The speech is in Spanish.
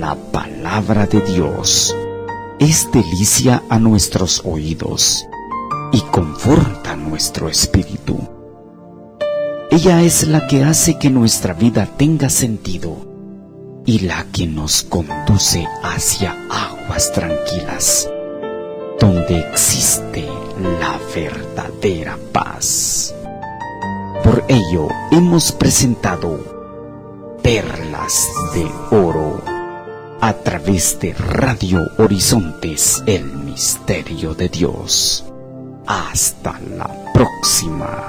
La palabra de Dios es delicia a nuestros oídos y conforta nuestro espíritu. Ella es la que hace que nuestra vida tenga sentido y la que nos conduce hacia aguas tranquilas, donde existe la verdadera paz. Por ello hemos presentado Perlas de Oro a través de Radio Horizontes, el misterio de Dios. Hasta la próxima.